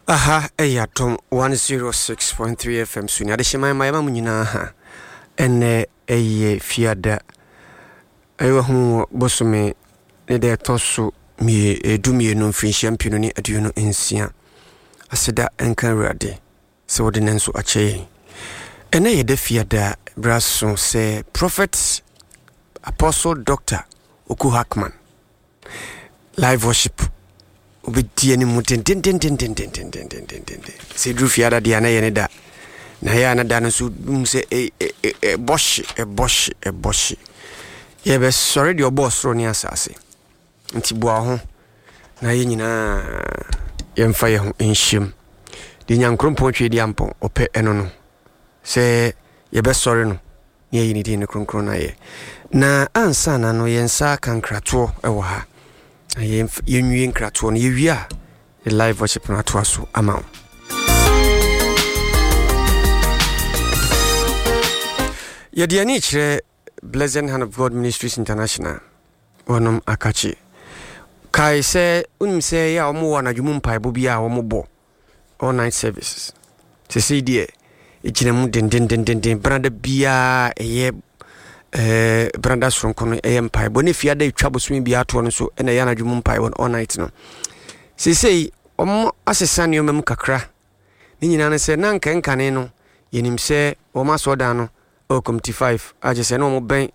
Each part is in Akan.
Aha, Tom 106.3 FM Suni. Adeshima mayama munyina ha. Ene fiada. Ewa hu bosume ne de tonso mi edumie no mfinhia mpino ni aduno ensia. Aseda enkan rade. Se wodinenso ache. Ene yede fiada braso se Prophet Apostle Dr. Oku Hackman. Live worship. Obedi ani mu den se dru fiada dia na yene da na ya na da no so se bosh ye be sorry the boss ro ni asase nti boa ho na ye nyina ye mfa ye ho enhyem de nyankrompo twe di ampo ope eno no se ye be sorry no ye yini di ne kronkron na ye na ansa na no ye nsa kankrato ewo ha ye nwie nkrato no ye wia the live worship na to aso ama ye de ani kire Blessed Hand of God Ministries International wonom akachi kai se unim se ya omo wana dwum mpaebo bia omo bo all night services se see die ejina mu den branda bia eye branda sonko no eye mpaebo ne fiada etwa bosumi bia to no so ena ya na dwum mpaebo all night no se sei omo asesane omam kakra ni nyina ne se na nkankane no yenim se omo so da no o committee 5 aje se no mo ben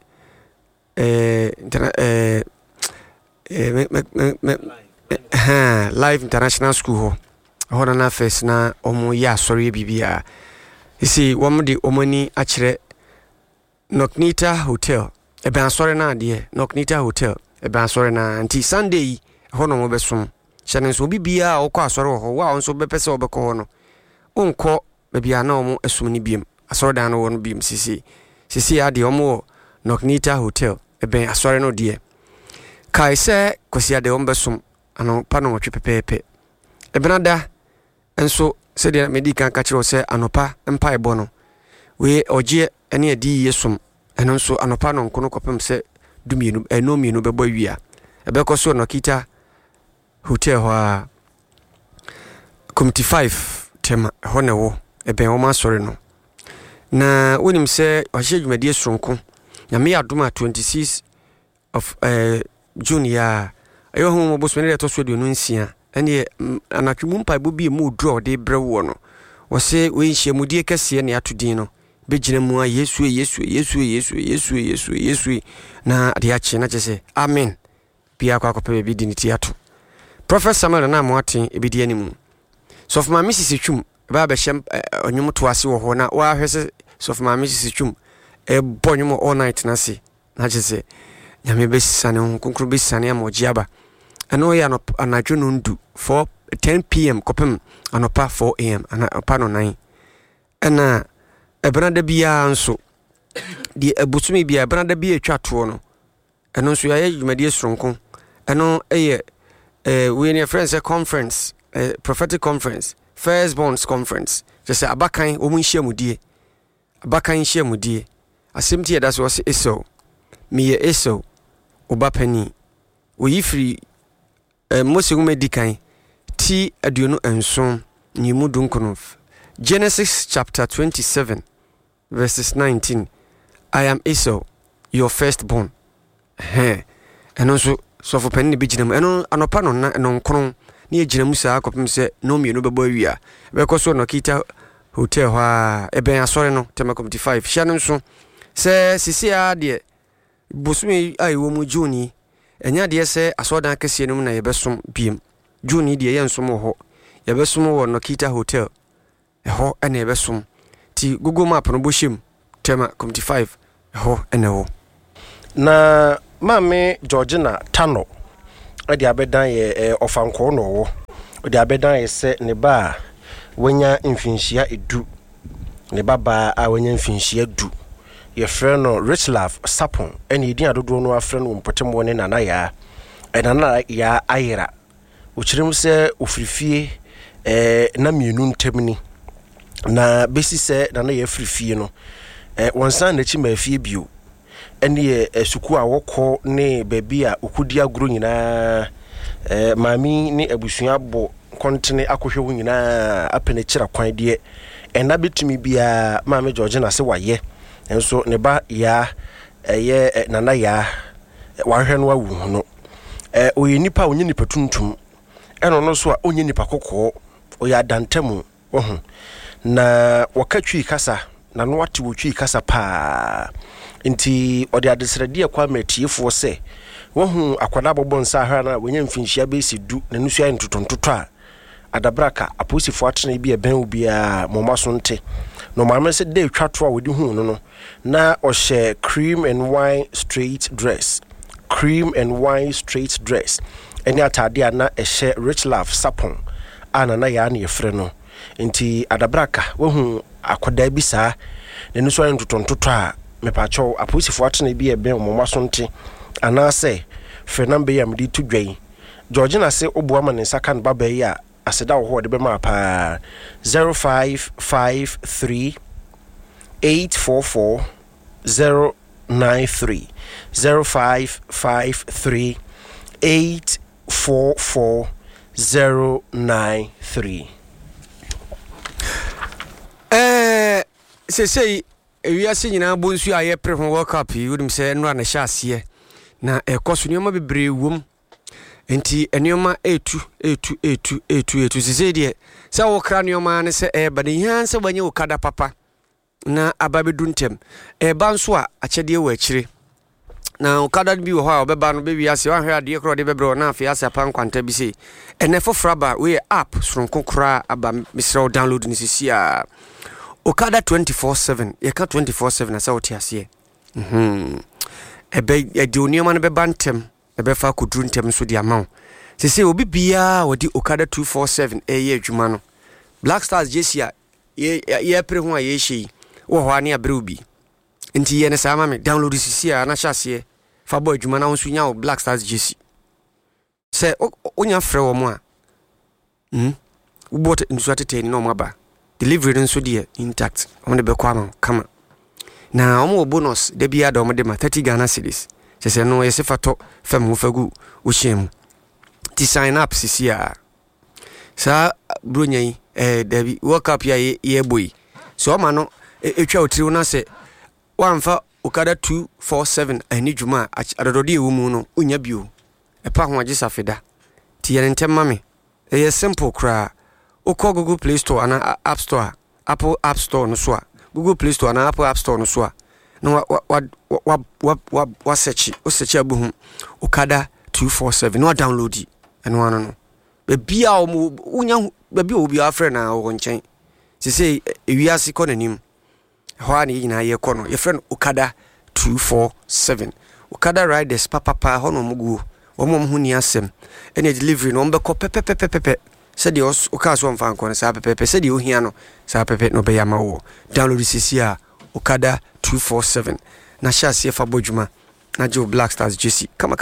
live international school ho hona na first na omo ya sorry bibia isi wom de omani akire Noknita Hotel ebe sorry na de Noknita Hotel ebe sorry na anti Sunday hono mo besom chane so bibia okọ asori ho wa onso bepese obekọ ho no onko bibia na omo asum ni biem asori dan no won biem sisi ade omo Noknita Hotel ebe asori no de kai se kosia de ombesom ano pa no twetwe pepepe ebenada enso se de medical ka kire se anopa mpa ebo no we oje ene adi yesum eno nso anopa no nkono kopem se dumienu enomienu bebo wia ebekoso Noknita Hotel ho committee 5 tema honewo ebe o ma sori no na wonim se ohye dwumadi sonko nyame adoma 26 of June ya ayo hu mo bosme ne to so de no nsia ene anatwum mpaebo bi mu draw de brewo no wo se we nhye mudie kase ne atodin no begina mu a Yesu na ade ache na chese amen bia kwa kope bi diniti ato Prophet Samuel na mo aten ebidi animu so for my Mrs. Twum ba be hyem onwum to ase wo ho na wa hwese so for my Mrs. Twum bonwum all night na se na chese nyame be sane ho konkro be sane amojiaba eno ya no anadwo no ndu 10 PM kopem anopa 4 AM anopa no 9 ena ebranda bia nso di ebusumi bia ebranda bia twato no eno nso ya yumadi sonko eno eye we near friends a conference prophetic conference first bonds conference just abakan omunhia mudie abakan hia mudie asemti eda so se eso me eso obapani oyifri Mose medikan ti aduonu enson nyimu dunkono Genesis chapter 27 verses 19 I am Esau your firstborn eno so for penny bijinam eno anopa no na eno nkron na ejinamu saa akopem se no mienu bebo awia bekoso Noknita Hotel ha eben asore no tema committee 5 hia nso se sisia de bosumi ayewo mu Juni enya de se asodan kase enum na yebesom biem Juni de yensom ho yebesom wo Noknita Hotel ho ene yebesom ti Google map no bohiem tema committee 5 ho ene ho na Mame Georgina Tano ade abedan ye ofanko no wo ade abedan ye se ne ba wanya mfinhia edu ne baba a wanya mfinhia du ye friend no Rich Love Sapon ene edin adodo no afriend wo mpotem wo ne nana ya enana ya ayira uchirim se ofrifie na mienu ntemni na besi se nana ya frifie no wonsan na chi mafie bio ene suku a wokọ ne baby a okudi agro nyina mami ne abusua bo kontene akohwe wo nyina apene kira kwan de ena betumi bia maame Georgina se waye enso ne ba ya eye nana ya wahwe no awu no oye nipa onye nipa tuntum eno no so a onye nipa kokko oya dantemu ohun na wakatwi kasa na no wate wotwi kasa pa nti ode adesrade akwa matiefo se wohu akwada bobonsa ha na wonye mfinhia be sidu na nusu ayi ntotontoto a adabraka aposifo atene bi eben obi a momaso nte no maame se de twato a wodi hu no na ohye cream and wine straight dress eni atade na ehye rich love sapon ana na ya na yefre no nti adabraka wohu akwada bi saa na nusu ayi ntotontoto a mepacho aposifo atene bi eben momaso nte anase fenambe ya mdi tudwai Georgina se obuama ne sakan baba ya aseda wo de be ma pa 0553 844 093 0553 844 093 say ewiase nyina bonsu aye pre ho World Cup yi wodum se no na sha ase na ekoso nioma bebre wom enti enioma etu sese de se wo kra nioma ne se ba de han se banye okada papa na ababedu ntem ba nso a akyede wo akire na okada bi wo ha obeba no be wiase wa hwe ade kro de bebre na afi ase apan kwanta bi se ene fofraba we app soronko kra aba misra download ni sisi a okada 24/7 yeka 24/7 asa oti ase ebe edionioma no be bantem ebe fa kudru ntem so di amount sese obi bia wodi okada 247 eye adwuma no Black Stars Jesia ye pre ho a ye hyi wo ho ani abre obi nti ye ne sama me download sisi a na hyase fa bo adwuma na wonso nya wo Black Stars Jesi se onya frɛ wo mo a wo bot nso atete ni no mo ba delivery nso die intact on de be kwa kama na omo bonus de bia do mo de ma 30 Ghana cedis sese no yesi fato fam ho fagu wo hyem ti sign up sisi a sa bronyai Debbie World Cup ya ye boy so ma no etwa otiri na se wamfa okada 247 ani dwuma adodode ewu mu no onya bio epa ho agye safeda ti yene ntemma me simple kra ukọ Google Play Store ana App Store Apple App Store no so a Google Play Store ana Apple App Store no so a no wa search abuhu okada 247 no download eno ano no bia o mu unya bia obi afre na wo nchen sese ewiase kọ nanim ho ani nyina ye kọ no ye friend okada 247 okada riders papa ho no mugu wo mom hu ni asem ene delivery no mbekọ pepepepepe sedi os okaso mfa nko sa pepepe sedi ohia no sa pepe no be yama wo download sisi a okada 247 na shase fa bodwuma na jo Black Stars Jesi kama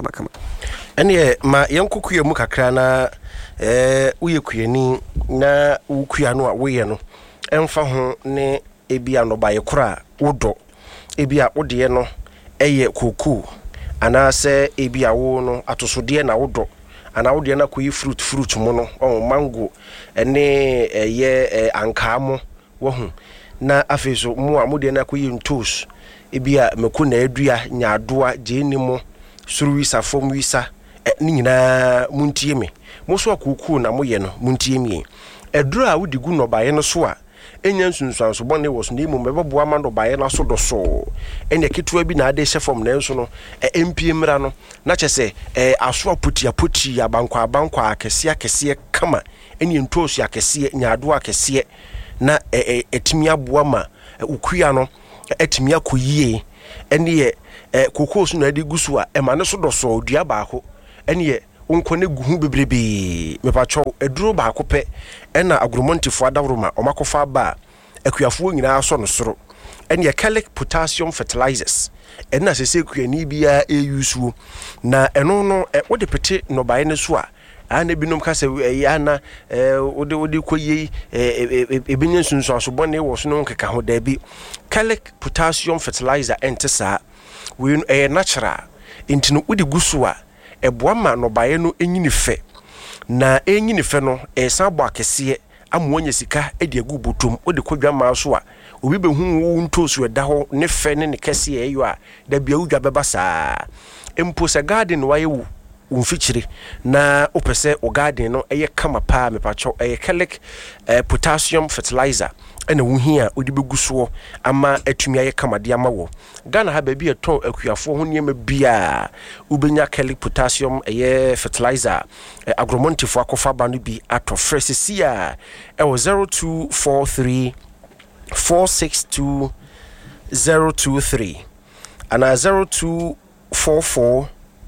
ene ma yankokuye mu kakra na uye kuyeni na ukuya no a woye no emfa ho ne ebia no baye kora wodo ebia wode no eye koku anase ebia wo no atosode na wodo ana wode na koyi fruit mu no mango ene eye ankamo wo hu na afeso mu amode na koyi ntos ebia meku na adua nyaadoa jenimo suruwisa fomwisa ni nyina muntie me moso akuku na moye no muntie me eduru a wodi gu no baye no so a enya nsunsuanso bone wo so na emu mebebo amando baye na so do so enya ketua bi na ade hyefom na enso no empie mra no na kyese aso apoti abankwa akese kama enya ntosu akese nyaado akese na etimi aboa ma ukuya no etimi akoyie ene kokosu na ade gusu a ema ne so do so dua baako ene onkone guhu bebrebe mepacho eduro baako pe ena agromontifo adawroma omakofa ba akuafo nyina so no soro ene Calic potassium fertilizers ena sese kuani bia eusuo na eno no wode pete no bae ne so a ana binom ka se yana wode koyi ebinya sunso asobone wo so no nkeka ho da bi Calic potassium fertilizer entesa we natural intino wode gusu a eboama no bae no enyini fe na enyi ne fe no san bo akese amoanya sika e de agu botom o de kodwa ma so a obi be hu ntosu eda ho ne fe ne kese eyo a da bia udwa beba saa empo se garden wa yewu umfichiri na opese o garden no eye kama pa me pacho eye calic potassium fertilizer ena wuhia odi beguso ama atumi aye kama de ama wo Ghana ha ba bi eton akuafo ho niam bia ubenya calic potassium eye fertilizer agromontifo akofa ba no bi ato fresh sia e wo 0243 462 023 ana 0244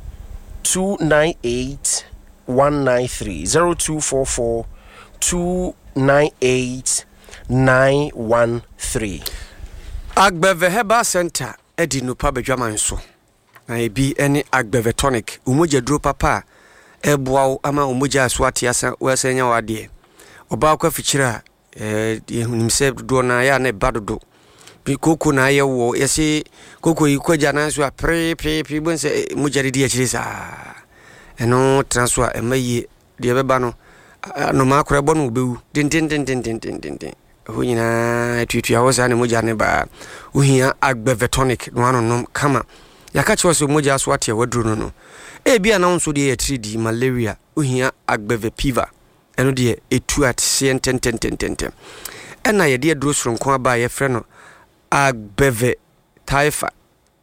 298 193 0244 298 913 Agbeve Herbal Center edi no pa bedwaman so na ebi ene Agbeve tonic umoja duro papa eboa ama umoja aswati asa wesenya wade oba kwa fichira nimse do na ya na badodo bi koko na ye wo yesi koko ikwaja na so pre bonse mujari di achirisa eno transfer emaye de beba no no makora bo no bewu din hunyina tutua wo sa ne moja ne ba uhia Agbeve tonic no anonom kama yaka che so moja so atia waduro no e bia na nso de 3D malaria uhia Agbeve piva eno de etu at ten ena ye de duro soronko aba ye frɛ no Agbeve taifa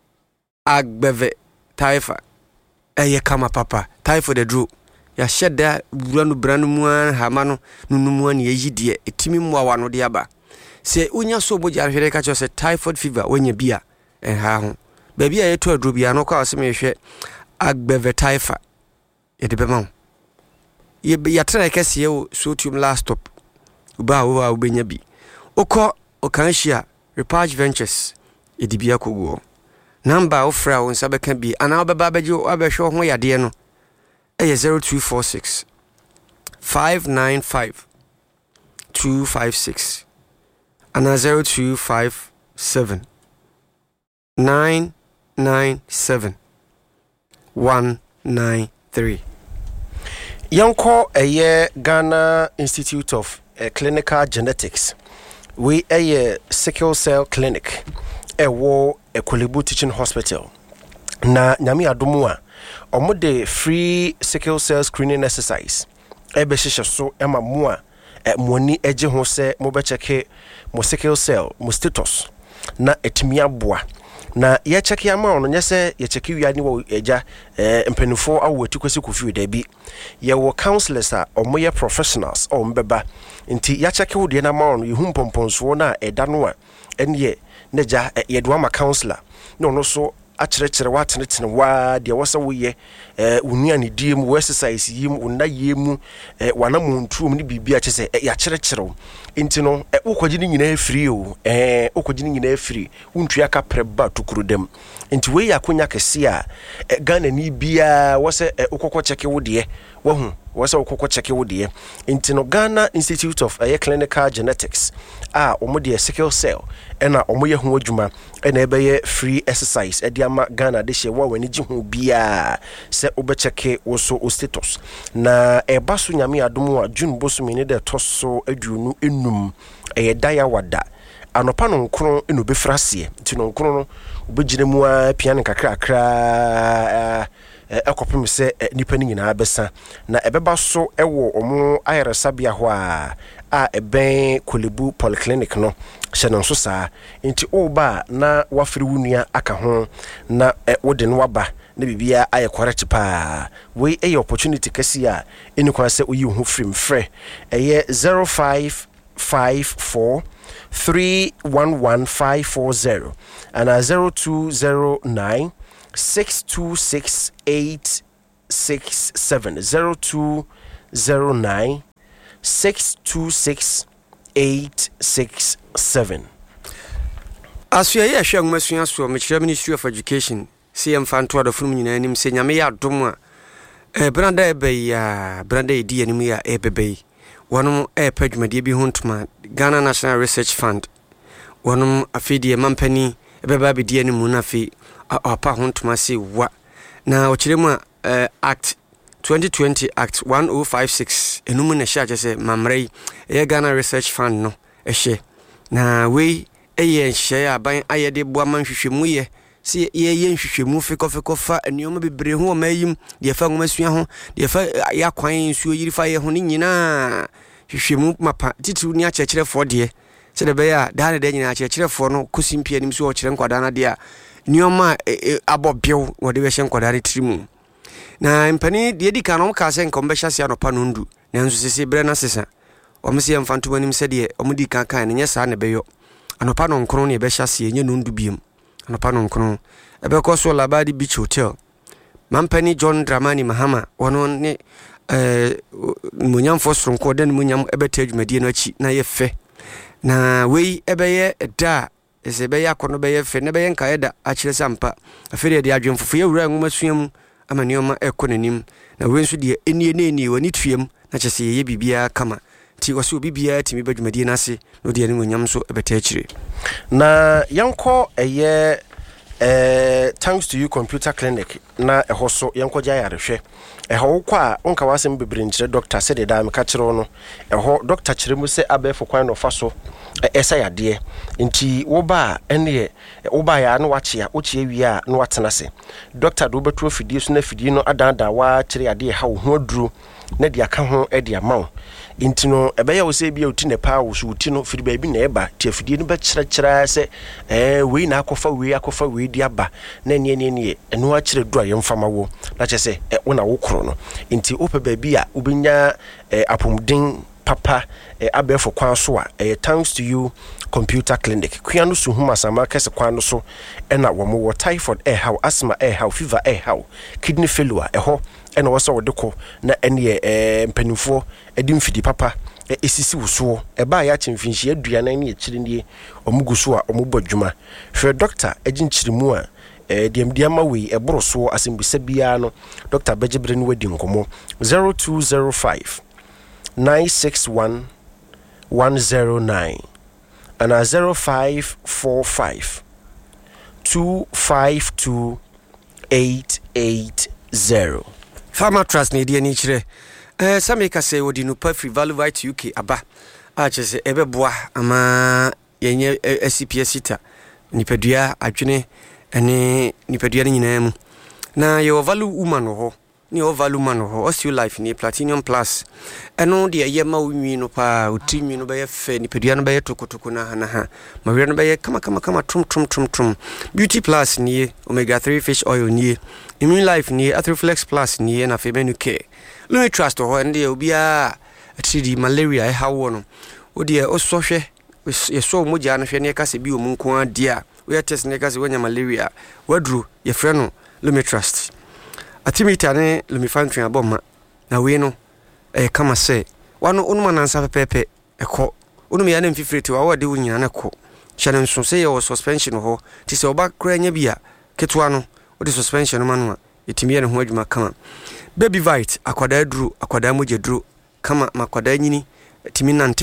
eye kama papa taifa de duro ya sheda buranu branu mu hama no nunumu an yeyide etimi mu awa no de aba se unya so boja hwere ka chose typhoid fever wonya bia ha ho ba bia yeto aduro bia no kwa asem yehwe Agbeve taifa ye de bema ya tra kese ye sotium last stop uba wo ubenya bi okọ okanhia Repage Ventures edibia kogo number ofra won sabeka bi ana obeba bejo abehwe ho yade no 0246 595 256 and 0257 997 193 Yanko Ghana Institute of Clinical Genetics. We a sickle cell clinic. Ewo Ekolebu Teaching Hospital. Na nyami adomua. Omode free sickle cell screening exercise. Ebe shisha so ema mua. Mwoni eje ho se mo be cheke mo sickle cell mo status na etimia boa. Na ye cheke ama ono nyese ye cheke wiani wo eja mpenufo awo etikwesi kofi da bi. Ye wo counselors a omoye professionals o mbeba. Nti ya cheke wo de na ma ono ye humponponso na eda no a enye neja ye do ama counselor. No so akyerɛkyerɛ watenetene wa de wasa wo ye unua ne die mu exercise yim unna yemu wana montuom ne bibia kyese ya kyerɛkyerɛ nti no wokɔgye ne nyina free o wokɔgye ne nyina free untua ka preba tokurudem nti we yakonya kese a Ghana ni bia wase wokɔkɔ cheke wo de wahu wase wokɔkɔ cheke wo de nti no Ghana Institute of Clinical Genetics a omode sickle cell ena omoye ho adwuma ena ebeye free exercise ediama Ghana de hye wa wani gi ho bia se obecheke wo so o status na ebaso nyame adom a June bosomi ne de toso aduonu enum daya wada anopa no nkron eno befrase nti no nkron no obegire mu a piano kakra ekopem se nipa ni nyina abesa na ebeba so ewo omo ayeresabia ho a eben Kolebu Polyclinic no hye no so saa nti oba na wafiri wunua aka ho na wode no waba na bibia aye correct pa we opportunity kasi a eni kwa se oyi ho free mfre 0554 311540 and 0209 626 867 0209 626 867. As you hear, Shang Messias, Ministry of Education, CM Fantua, the Frum Unanim, Senyamea Doma, Branda Bay, Branda D. Anemia, Ebebe, one page Medibi Huntman, Ghana National Research Fund, one Afidi, Mampany, Ebebabi Diani Munafi, Apa Huntmasi, what now Chilima Act 2020 Act 1056 enum na hye agese mamrei Ghana Research Fund no ehye na we eye nhye aban ayede boa manhwehwemu ye si ye nhwehwemu fekofeko fa enioma bebre ho mayim de fa ngomasua ho de fa yakwan nsuo yiri fa ye ho ni nyina hwehwemu mapa titu ni akyekirefo de se de be ya da de nyina akyekirefo no kosimpia nim so o kire nkwada na de a nioma abobiew wo de be hye nkwada ne trimu na mpani de di kanom ka se nkom be hyase anopa no ndu na nso sese bre na sesa omse ye mfanto manim se de omudi kan ne nyesa ne beyo anopa no nkron ne be hyase enye no ndu biem anopa no nkron ebe ko so Labadi Beach Hotel mampani John Dramani Mahama wono ne munyam fosronko den munyam ebe tadwumadi no achi na ye fe na wei ebe ye da ese be yakono be ye fe ne be ye nka eda a kire sampa afere de adwemfofo ye wura nwomasuam amanioma ekonanim na we nso de eni wani tuem na kyese ye bibia kama ti wose obibia timi badwumadi na ase no de enu nyam so ebeta akire na yanko eye thanks to you computer clinic na ehoso yanko gya yarehwe eho kwa onka wasem bebre nkyere doctor se de da me ka kire no eho doctor kire mu se abefo kwan no fa so esa yade nti wo ba ene wo ba ya no wache a oche wi a no watena se doctor do beto fidie so na fidie no adanda wa kire yade ha wo ho aduru na dia ka ho e dia mawo nti no ebeya wo se bia uti ne pa wo so uti no fidi ba bi na eba ti afidie no be kire se we na akofa we di aba na ne eno a kire du ayemfama wo na kyese wo na wo kro no nti ope ba bi a ubenya apomden papa abefo kwan so a thanks to you computer clinic kwiano so huma sama kese kwan so na wo mo typhoid how asthma how fever how kidney failure ho ena wo so wodeko na ene mpanimfo edim fidi papa esisi wuso ba ya chemfinhie aduana ne ekire nie omuguso a omubodwuma hwe doctor aginchirimu a diamdiama we eboroso asembisa bia no doctor bejebre ne wadi nkomo 0205 961 109 and 0545 252 880 Farmer Trust ne die ni kire sameka say wodi no pa free value right UK aba a chese ebeboa ama yenye SCPS sita nipadua adwene ene nipadua ne nyina mu na your value woman ho ni o value man ho Osteo Life ni Platinum Plus eno de ye ma wunwi no pa otimi no be ye fe nipadua no be ye tokotoko na ha mawe no be ye kama trum Beauty Plus ni Omega 3 fish oil ni Immune Life ni Athroflex Plus ni na Femenu Care Louis Trust ho ende obia 3D malaria ha wo no odi osohwe ye so moja na hwe ne kase bi omunko adia we test ne kase wonya malaria wadru ye frɛ no Louis Trust atimita ne lumifantwe aboma na we no kama se wano onuma nansa pepepe ekọ onuma ya na mfifiriti wa wade wunyina na kọ hyane nso se ye suspension ho ti se oba kra nya bia ketwa no odi suspension ma no yetimi ye ne ho adwuma kama baby vite akwada duru akwada moje duru kama makwada nyini timi nante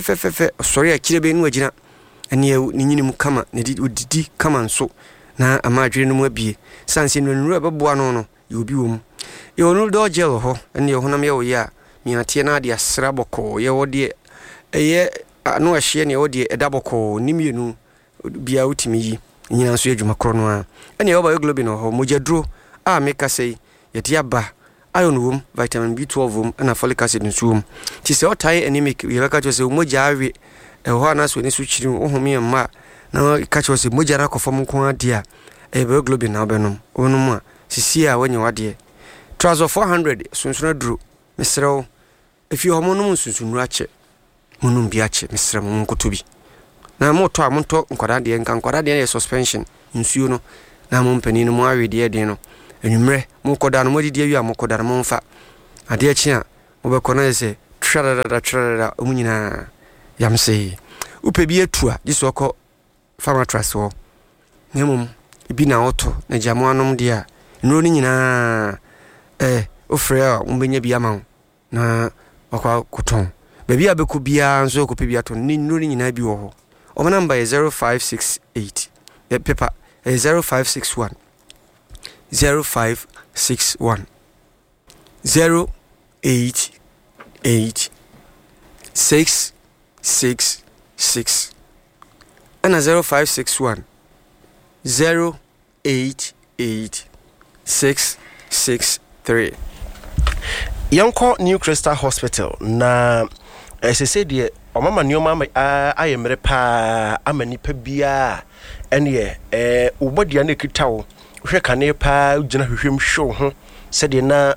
fe sori akire be nu agina ene ni nyini mu kama ne didi kama nso na amadwere no mu abie sanse no nuru abeboa no yobi wom ye onu do gel ho ene honam ye wo ya miate na de asra boko ye wo de eye no ahye ne wo de edaboko nimienu bia utimi yi nyina nso adwuma kro no a ene wo ba globin ho mojaduro a meka sei ye de aba iron wom vitamin B12 wom na folic acid nso wom ti se otai anemic ye ka cho se moja awe ho anaso ne su chiri wo home ma na ka cho se moja ra kofom nko ade a be globin na obenom onum a sisi a wanya wade trouser 400 sunsuna duro mesrew if you homonum sunsunu ache munum bi ache mesrew mun kotobi na moto a monto nkwada de nka nkwada de suspension nsuo no na mo mpani no mo awede de no enwumre mo koda no mo didi awi a mo koda no mo mfa ade achi a mo be kona se trarara omunyina yamse upebi etua disoko Farmer Trust wo nemum ibi na auto na jamo anom de a nro ni nyina ofre a umbenya bia ma na wakwa koton baby abeku bia nso ko pebia to ni nro ni nyina bi wo ho o number 0568 paper 0561 088 666 and 0561 088 663. Yanko New Crystal Hospital na say de omama nioma ayemre pa amanipa bia ene ubodia na kitawo hwe kane pa ugina hwehwem show ho se de na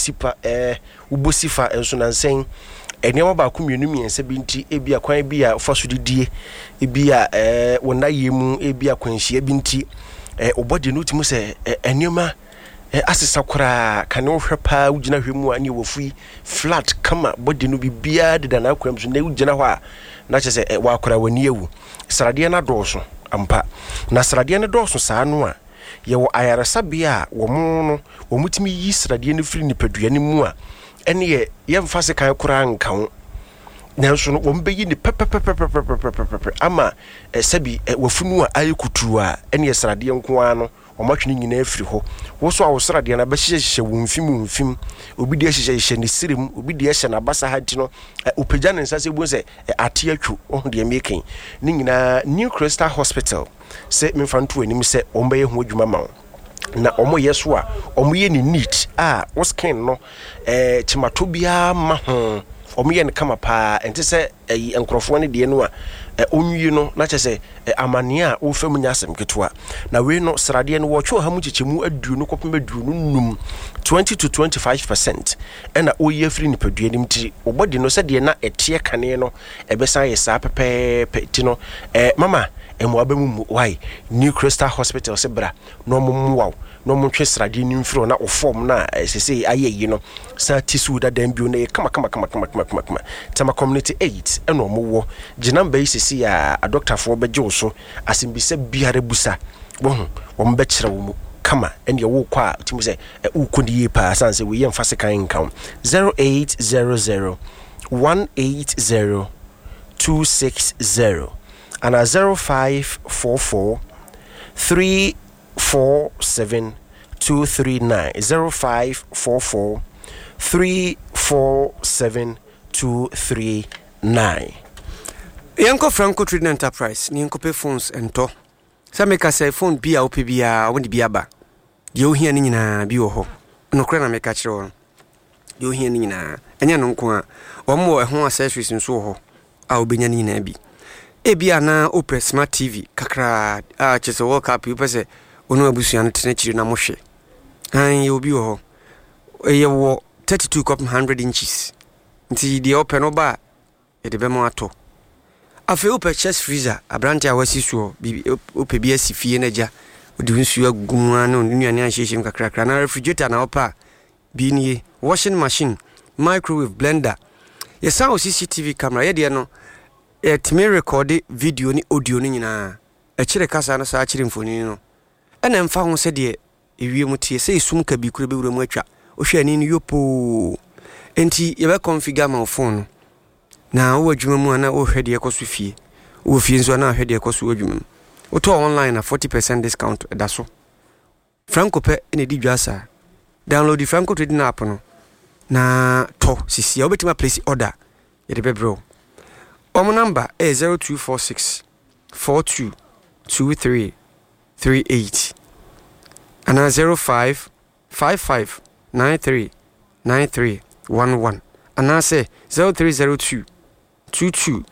ubosifa enso nansen enioma ba ku mienu miense binti ebia kwan bia faso didie ebia wona yemu ebia kwanhia binti ubodi no timu se enioma asesa kura kane hwe pa ugina hwemu ani wofui flat kama body no bibia de na kwam so na ugina ho a na chese wa kura wani ewu srade na dooso ampa na srade na dooso saa no a ye wo ayaresabia wo mu no wo mutimi yi srade no firi nipadua ni mu a ene ye yemfase kan kura nkan na so no wo mbeyi ni pepepepepepepepe ama sabi wafunu a ayekutu a ene ye srade nko ano omatwene nyina afiri ho wo so awosrade na behyehyehye wonfim obi de hyehye ne sirim obi de hyehye na basa hadi no opagya ne nsase bu se ate atwu ohun de making ni nyina New Crystal Hospital se memfanto anim se ombeye ho adwuma ma na omo yeso a omo ye ni neat wo skin no chimato bia ma ho omo ye ne kama pa ente se enkrofo ne de no a onwie no na chese amane a wo fam nyasem ketwa na we no srade no wo twa ha mu chichemu adu no kopem adu no num 20 to 25% ena oye free ni padua nim ti obodi no se de na etie kane no ebesan ye sa pepe ti no mama emwa mu why New Crystal Hospital se bra no mumwa no montwe srade ni mfiro na ofom na sese ayeyi no sa tisu da dan bio na kama tama community 8 eno mowo ginamba sese ya a doctor for bejo so asimbise biare busa wo be kire wo kama ene wo kwa timu se ukodi pa sanse we yemfase kan nkan 0800 180 260 and 0544 347 239 0544 347 239. Yanko Franco Trading Enterprise ni yanko pe phones ento sa meka say phone bia ope bia woni bia ba de ohia ni nyina bi wo ho no kra na meka kire wo de ohia ni nyina enya no nko a omo ho accessories nso ho a obenya ni nyina bi ebia na ope smart TV kakra chese World Cup you pese onu abusuan tene chiri na mohwe an ye obi wo ho ye wo 32 cup 100 inches nti de open no ba e de be mo ato afi ope chest freezer abrante a wasi so ope bi asifie na ja odi nsu agumwa no nuane anhyehye kakra na refrigerator na opa bi nie washing machine microwave blender ye sound CCTV camera ye de no me record video ni audio ni nyina e kire kasa no sa kire mfoni no ena mfa ho se de ewie mutie se isum ka bi kure be wura mu atwa o hwe ani ni yopo enti ye be configure my phone na wo adwuma mu ana wo hwe de ekoso fie wo fie nso na hwe de ekoso adwuma wo to online na 40% discount da so Franco pe ene di dwasa download the Franco Trading app no na to sisi ya obetima place order ye de be bro Omo number is 0246 42 2338 and 05 55 93 93 11 and I say 0302 22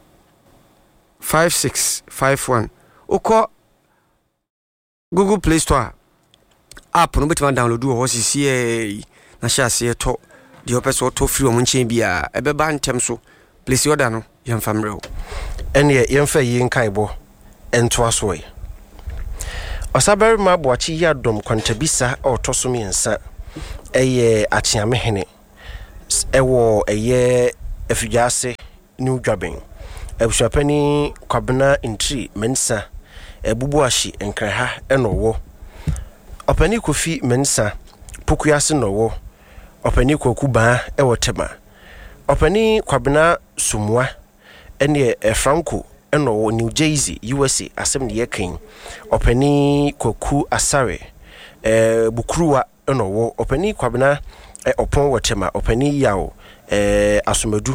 56 51 oko Google Play Store app no betima download wo sisi na sha se to the opeso to free o munchen bia ebeba ntem so place order no yemfamreo ene yemfa yi nkaibo ento asoe Osabere mabuachi ya dom kwantabisa otoso miensa eye achiamehene ewo eye efujase new jobin ebushapani kwabena intri mensa ebubuashi enkraha enowo opani kofi mensa pokuyase nowo opani kokuba ewotema opani kwabena sumwa ene Franco eno New Jersey USA asem ne yekin opani koku asare bukruwa eno wo opani kwabena opon wotema opani yawo asomadu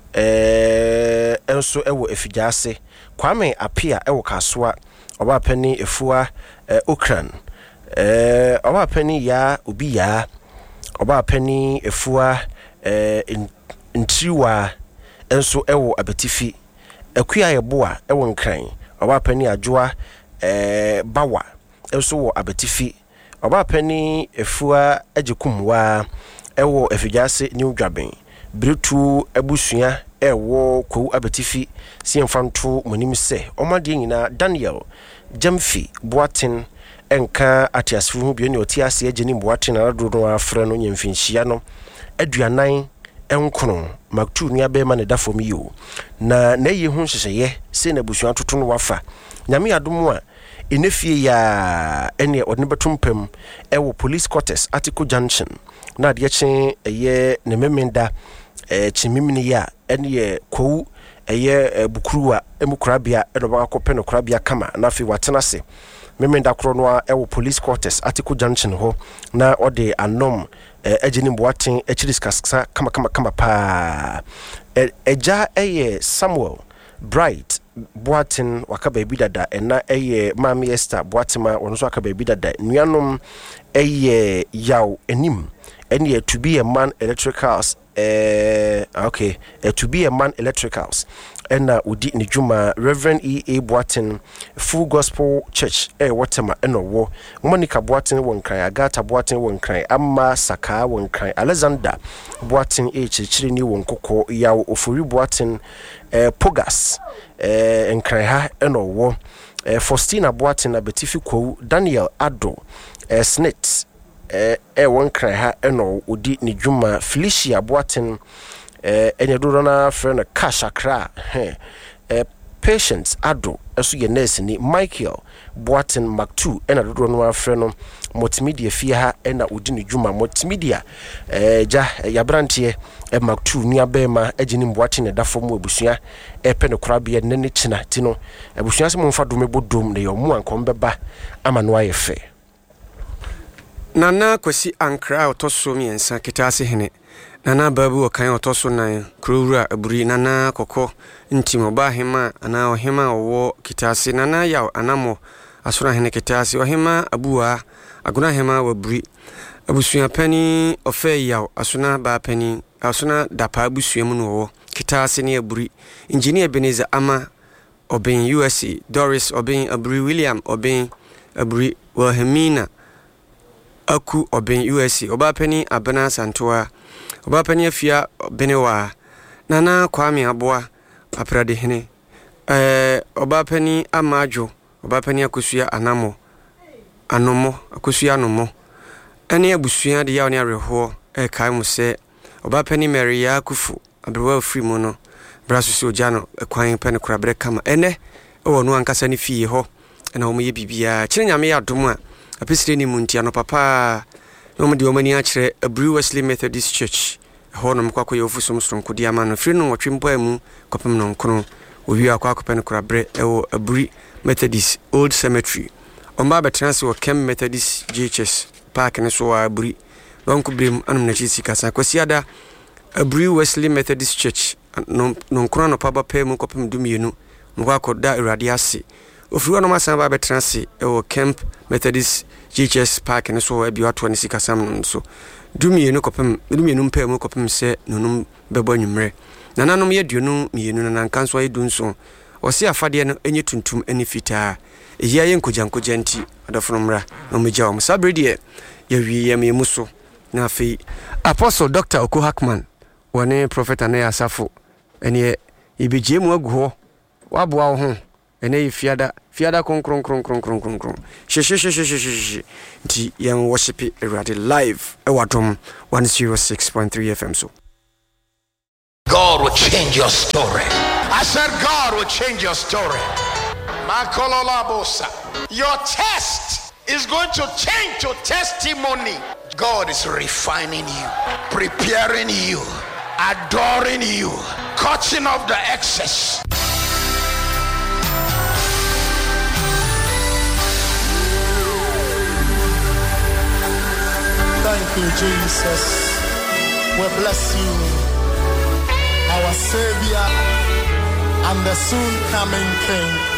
enso ewo efigase Kwame Apia ewo Kasoa oba pani efua Okran oba pani ya obi ya oba pani efua ntriwa enso ewo abetifi akuya yeboa ewo nkran oba pani adwoa bawa enso wo abetifi oba pani efua agikumwa ewo efigase new dwaben Britu abusua ewo kwu abetifi si mfanto monim se omade nyina Daniel Jamfi Boatin enka atiasfu hu bi ne otiase ageni Boatin na dodo afra no nyemfinhia no aduanan enkono maktu nua be ma ne dafom yi na ye hu hyehyeye se na busua toto no wafa nyame adom a enefie ya ene odne betumpem ewo police quarters Article Junction na de chen eye ne memenda chimimini ya ene kwu eye bukuruwa emukrabia enoba akopɛ no krabia kama na afi watenase memenda kro no ewo police quarters Article Junction ho na ode anom ageni Boatin achiris kasa kama pa eja eye Samuel Bright Boatin waka baby dada ena eye Mami Esther Boatima wonso waka baby dada nuanom eye yaw enim ene to be a man electricals to be a man electricals ena udi ni juma Reverend E.A. Boatin Full Gospel Church watema eno wo Monica Boatin wonkran Agata Boatin wonkran Amma Saka wonkran Alexander Boatin chiri ni wonkoko yawo Ofori Boatin Pogas enkran ha eno wo Faustina Boatin abetifi kwo Daniel Ado Snit wonkran ha eno udi ni juma Felicia Boatin enye dodo na friend Cash Akra Patience Ado esu ye nurse ni Michael Boatin Mark2 ena dodo no friend multimedia fie ha ena udi ni juma multimedia ya brantie Mark2 ni abema agini Boatin ne dafom abusua epe ne korabia ne ne china tino abusua se momfa dome bodom ne yomu ankombeba ama no ayefe Nana Kwesi Ankra otoso miensa kitase hene Nana babu okan otoso nan kurura aburi nana kokko ntimo ba hema ana ohema owo kitase nana yaw anamo asura hene kitase ohema abuwa aguna hema waburi abusua pani ofe yaw asuna ba pani asuna dapa abusua mu no kitase ne aburi engineer Ebenezer ama oben USA Doris oben aburi William oben aburi Wilhelmina aku oben USA obapani abana santoa obapani afia benewa nana Kwame Aboa aprade hene obapani amajo obapani akusua anamo anomo akusua anomo ene abusua de yawo ne areho kai mu se obapani Maria Kufu abrewa free mu no braso so jano kwan pen kurabre kama ene wonu ankasa ne fie ho ena omo ye bibia kire nyame ya dom a apisire ni muntia no papa no mo de omani a kire Abri Wesley Methodist Church ho no mkwakọ ye ofusom sonko di ama no firi no twempa mu kopem no nkono owi akwa kopen kurabre ewo Abri Methodist Old Cemetery omba betranse wo Kem Methodist JHS park ne so Abri don ko brim anum na chisi kasa kwasiada Abri Wesley Methodist Church no nkono no paba pa mu kopem dumienu mkwakọ da Awurade ase ofiri no masan ba betranse ewo Camp Methodist JHS park ne so abi wato ne sika sam so dumienu mpa mu kopem se nonum bebo nwumre nananom ye duonu mienu na nankanso ye dunso osi afade no enye tuntum eni fitaa eya ye nkojankoja nti adofonomra no meja o sabredi ye wi ye memuso na afi Apostle Dr. Oko Hackman wone prophet ane asafo ene ibeje mu agu ho waboa wo ho ene fiada konkron she nti yan worship Awurade live ewadom 106.3 FM so God will change your story. I said God will change your story. Your test is going to change to testimony. God is refining you, preparing you, adoring you, cutting off the excess. Thank you, Jesus. We bless you, our Savior and the soon coming King.